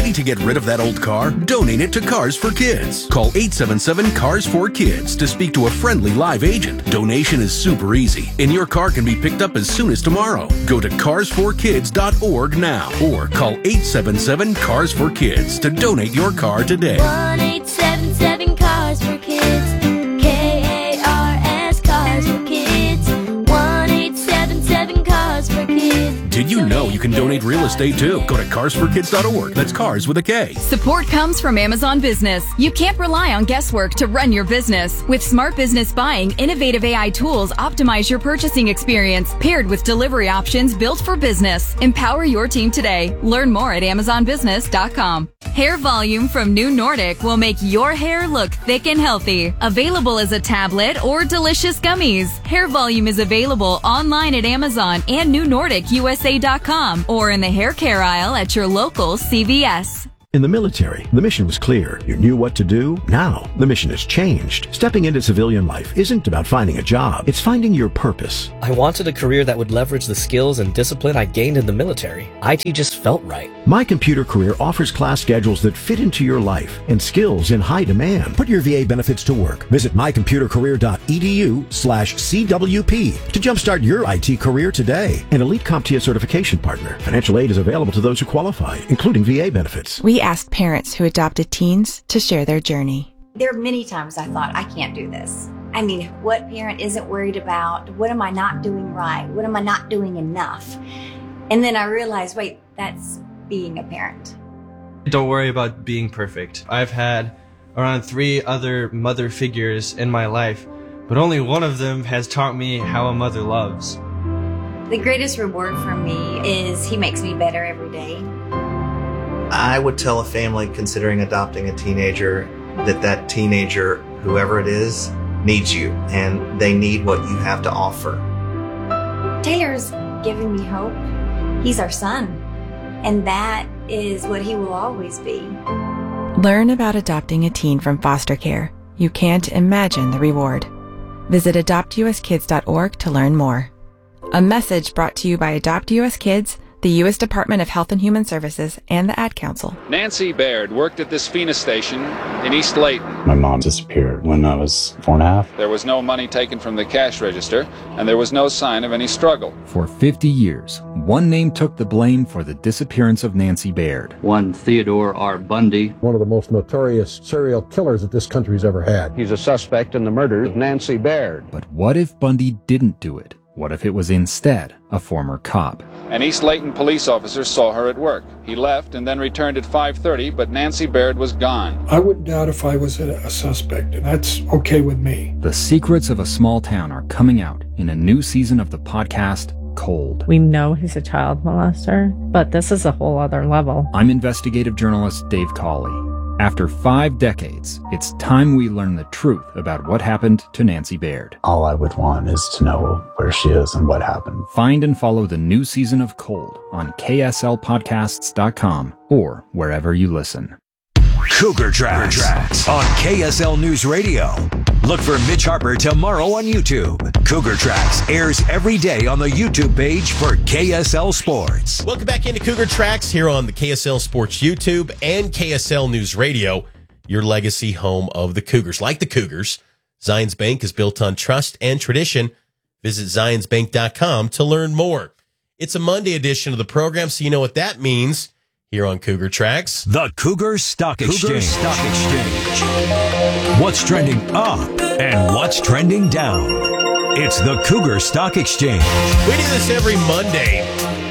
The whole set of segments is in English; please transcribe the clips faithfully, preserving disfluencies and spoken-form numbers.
Ready to get rid of that old car? Donate it to Cars for Kids. Call eight seven seven, CARS four kids to speak to a friendly live agent. Donation is super easy, and your car can be picked up as soon as tomorrow. Go to cars for kids dot org now or call eight seven seven, CARS four kids to donate your car today. one eight seven seven, CARS four kids. K A R S, CARS four kids. one eight seven seven, CARS four kids. Did you know you can donate real estate too? Go to cars for kids dot org. That's cars with a K. Support comes from Amazon Business. You can't rely on guesswork to run your business. With smart business buying, innovative A I tools optimize your purchasing experience, paired with delivery options built for business. Empower your team today. Learn more at amazon business dot com. Hair Volume from New Nordic will make your hair look thick and healthy. Available as a tablet or delicious gummies. Hair Volume is available online at Amazon and new nordic u s a dot com or in the hair care aisle at your local C V S. In the military, the mission was clear. You knew what to do. Now, the mission has changed. Stepping into civilian life isn't about finding a job. It's finding your purpose. I wanted a career that would leverage the skills and discipline I gained in the military. I T just felt right. My Computer Career offers class schedules that fit into your life and skills in high demand. Put your V A benefits to work. Visit my computer career dot e d u slash C W P to jumpstart your I T career today. An elite CompTIA certification partner. Financial aid is available to those who qualify, including V A benefits. We asked parents who adopted teens to share their journey. There are many times I thought, I can't do this. I mean, what parent isn't worried about? What am I not doing right? What am I not doing enough? And then I realized, wait, that's being a parent. Don't worry about being perfect. I've had around three other mother figures in my life, but only one of them has taught me how a mother loves. The greatest reward for me is he makes me better every day. I would tell a family considering adopting a teenager that that teenager, whoever it is, needs you, and they need what you have to offer. Taylor's giving me hope. He's our son, and that is what he will always be. Learn about adopting a teen from foster care. You can't imagine the reward. Visit adopt u s kids dot org to learn more. A message brought to you by Adopt U S Kids, the U S Department of Health and Human Services, and the Ad Council. Nancy Baird worked at this FENA station in East Layton. My mom disappeared when I was four and a half. There was no money taken from the cash register, and there was no sign of any struggle. For fifty years, one name took the blame for the disappearance of Nancy Baird. One Theodore R. Bundy. One of the most notorious serial killers that this country's ever had. He's a suspect in the murder of Nancy Baird. But what if Bundy didn't do it? What if it was instead a former cop? An East Layton police officer saw her at work. He left and then returned at five thirty, but Nancy Baird was gone. I wouldn't doubt if I was a, a suspect, and that's okay with me. The secrets of a small town are coming out in a new season of the podcast, Cold. We know he's a child molester, but this is a whole other level. I'm investigative journalist Dave Cawley. After five decades, it's time we learn the truth about what happened to Nancy Baird. All I would want is to know where she is and what happened. Find and follow the new season of Cold on K S L podcasts dot com or wherever you listen. Cougar Tracks, Cougar Tracks on K S L News Radio. Look for Mitch Harper tomorrow on YouTube. Cougar Tracks airs every day on the YouTube page for K S L Sports. Welcome back into Cougar Tracks here on the K S L Sports YouTube and K S L News Radio, your legacy home of the Cougars. Like the Cougars, Zions Bank is built on trust and tradition. Visit zions bank dot com to learn more. It's a Monday edition of the program, so you know what that means. Here on Cougar Tracks, the Cougar Stock Exchange. Cougar Stock Exchange. What's trending up and what's trending down? It's the Cougar Stock Exchange. We do this every Monday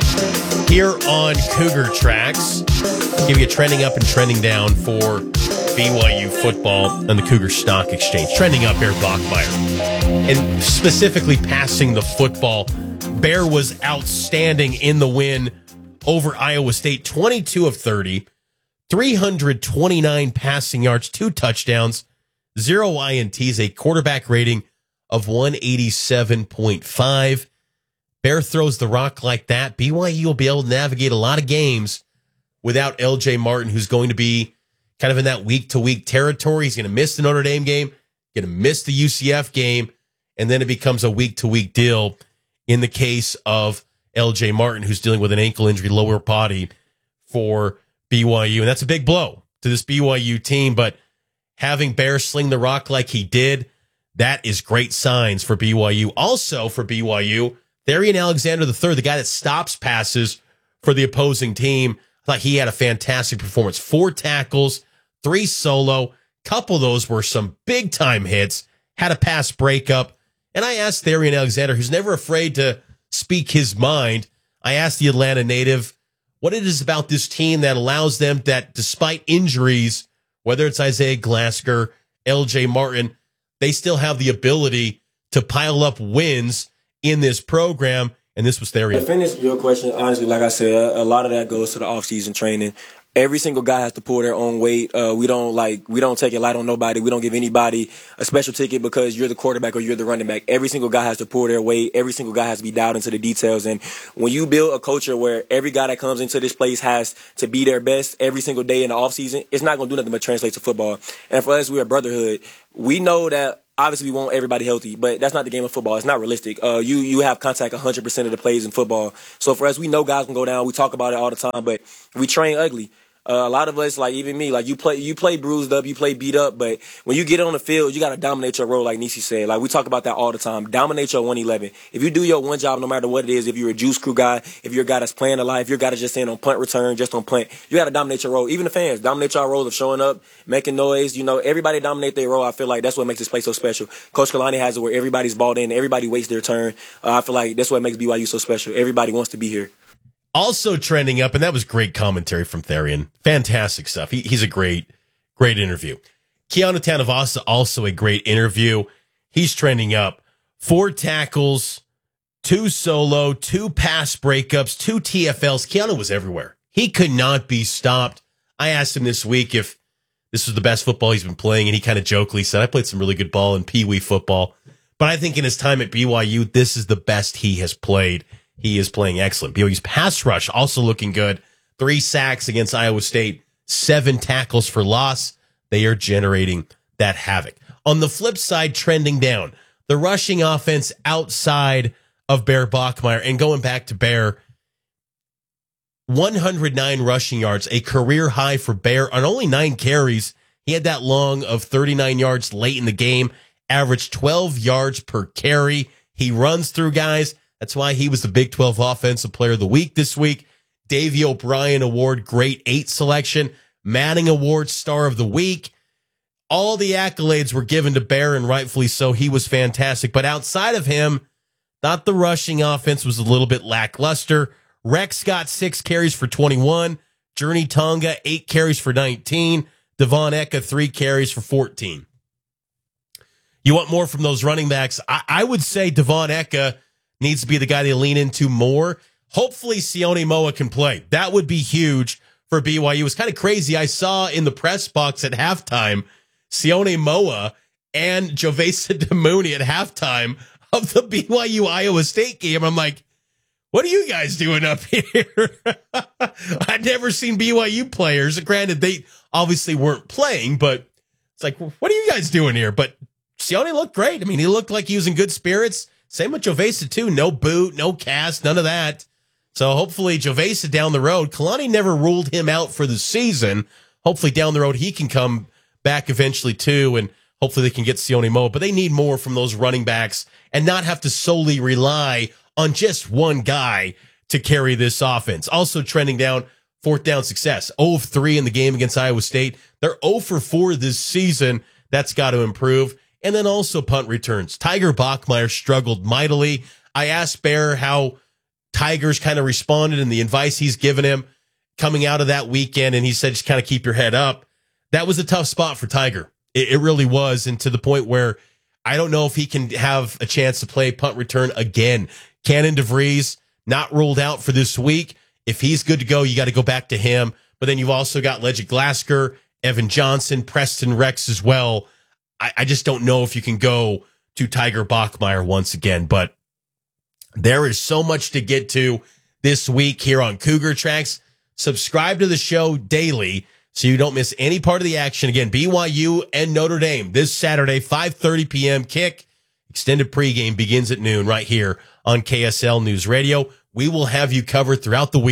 here on Cougar Tracks. Give you a trending up and trending down for B Y U football and the Cougar Stock Exchange. Trending up, Bear Bachmeyer. And specifically passing the football. Bear was outstanding in the win over Iowa State, twenty-two of thirty, three hundred twenty-nine passing yards, two touchdowns, zero I N Ts, a quarterback rating of one eighty-seven point five. Bear throws the rock like that. B Y U will be able to navigate a lot of games without L J Martin, who's going to be kind of in that week-to-week territory. He's going to miss the Notre Dame game, going to miss the U C F game, and then it becomes a week-to-week deal in the case of L J Martin, who's dealing with an ankle injury, lower body, for B Y U. And that's a big blow to this B Y U team. But having Bear sling the rock like he did, that is great signs for B Y U. Also for B Y U, Therian Alexander the third, the guy that stops passes for the opposing team. I thought he had a fantastic performance. Four tackles, three solo. Couple of those were some big-time hits. Had a pass breakup. And I asked Therian Alexander, who's never afraid to speak his mind, I asked the Atlanta native what it is about this team that allows them that despite injuries, whether it's Isaiah Glasker, L J Martin, they still have the ability to pile up wins in this program. And this was Therian. To finish your question, honestly, like I said, a lot of that goes to the off-season training. Every single guy has to pull their own weight. Uh, we don't like, we don't take it light on nobody. We don't give anybody a special ticket because you're the quarterback or you're the running back. Every single guy has to pull their weight. Every single guy has to be dialed into the details. And when you build a culture where every guy that comes into this place has to be their best every single day in the offseason, it's not going to do nothing but translate to football. And for us, we're a brotherhood. We know that obviously we want everybody healthy, but that's not the game of football. It's not realistic. Uh, you you have contact one hundred percent of the plays in football. So for us, we know guys can go down. We talk about it all the time, but we train ugly. Uh, a lot of us, like even me, like you play, you play bruised up, you play beat up, but when you get on the field, you got to dominate your role, like Nisi said. Like we talk about that all the time. Dominate your one eleven. If you do your one job, no matter what it is, if you're a juice crew guy, if you're a guy that's playing a lot, if you're a guy that's just in on punt return, just on punt, you got to dominate your role. Even the fans, dominate your role of showing up, making noise. You know, everybody dominate their role. I feel like that's what makes this place so special. Coach Kalani has it where everybody's balled in, everybody waits their turn. Uh, I feel like that's what makes B Y U so special. Everybody wants to be here. Also trending up, and that was great commentary from Therian. Fantastic stuff. He, he's a great, great interview. Keanu Tanavasa, also a great interview. He's trending up. Four tackles, two solo, two pass breakups, two T F Ls. Keanu was everywhere. He could not be stopped. I asked him this week if this was the best football he's been playing, and he kind of jokingly said, I played some really good ball in Pee Wee football. But I think in his time at B Y U, this is the best he has played. He is playing excellent. B Y U's pass rush also looking good. Three sacks against Iowa State. Seven tackles for loss. They are generating that havoc. On the flip side, trending down. The rushing offense outside of Bear Bachmeier. And going back to Bear, one hundred nine rushing yards, a career high for Bear on only nine carries. He had that long of thirty-nine yards late in the game. Averaged twelve yards per carry. He runs through guys. That's why he was the Big twelve Offensive Player of the Week this week. Davey O'Brien Award, Great Eight selection. Manning Award, Star of the Week. All the accolades were given to Bear, and rightfully so. He was fantastic. But outside of him, thought the rushing offense was a little bit lackluster. Rex got six carries for twenty-one. Journey Tonga, eight carries for nineteen. Devon Eka, three carries for fourteen. You want more from those running backs? I, I would say Devon Eka needs to be the guy they lean into more. Hopefully, Sione Moa can play. That would be huge for B Y U. It was kind of crazy. I saw in the press box at halftime, Sione Moa and Jovesa Demouni at halftime of the B Y U-Iowa State game. I'm like, what are you guys doing up here? I'd never seen B Y U players. Granted, they obviously weren't playing, but it's like, what are you guys doing here? But Sione looked great. I mean, he looked like he was in good spirits. Same with Jovesa, too. No boot, no cast, none of that. So hopefully Jovesa down the road, Kalani never ruled him out for the season. Hopefully down the road he can come back eventually, too, and hopefully they can get Sione Moa. But they need more from those running backs and not have to solely rely on just one guy to carry this offense. Also trending down, fourth down success. zero of three in the game against Iowa State. They're zero for four this season. That's got to improve. And then also punt returns. Tiger Bachmeier struggled mightily. I asked Bear how Tiger's kind of responded and the advice he's given him coming out of that weekend, and he said just kind of keep your head up. That was a tough spot for Tiger. It, it really was, and to the point where I don't know if he can have a chance to play punt return again. Cannon DeVries, not ruled out for this week. If he's good to go, you got to go back to him. But then you've also got Legend Glasker, Evan Johnson, Preston Rex as well. I, I just don't know if you can go to Tiger Bachmeier once again. But there is so much to get to this week here on Cougar Tracks. Subscribe to the show daily so you don't miss any part of the action. Again, B Y U and Notre Dame this Saturday, five thirty p.m. kick. Extended pregame begins at noon right here on K S L News Radio. We will have you covered throughout the week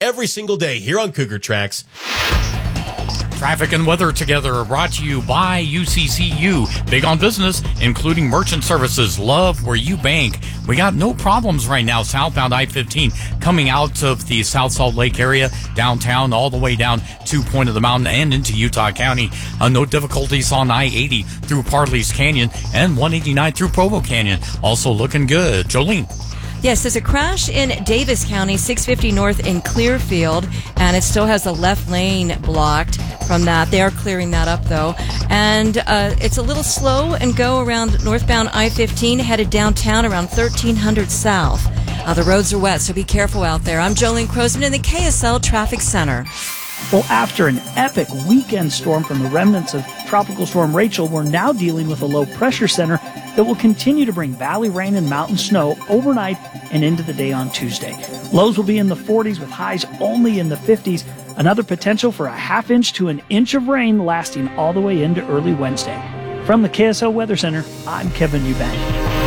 every single day here on Cougar Tracks. Traffic and weather together are brought to you by U C C U. Big on business, including merchant services. Love where you bank. We got no problems right now southbound I fifteen coming out of the South Salt Lake area, downtown, all the way down to Point of the Mountain and into Utah County. Uh, no difficulties on I eighty through Parley's Canyon and one eighty-nine through Provo Canyon. Also looking good. Jolene. Yes, there's a crash in Davis County, six fifty north in Clearfield, and it still has the left lane blocked from that. They are clearing that up, though. And uh, it's a little slow and go around northbound I fifteen, headed downtown around thirteen hundred south. Uh, the roads are wet, so be careful out there. I'm Jolene Crosman in the K S L Traffic Center. Well, after an epic weekend storm from the remnants of Tropical Storm Rachel, we're now dealing with a low-pressure center that will continue to bring valley rain and mountain snow overnight and into the day on Tuesday. Lows will be in the forties with highs only in the fifties. Another potential for a half inch to an inch of rain lasting all the way into early Wednesday. From the K S L Weather Center, I'm Kevin Eubank.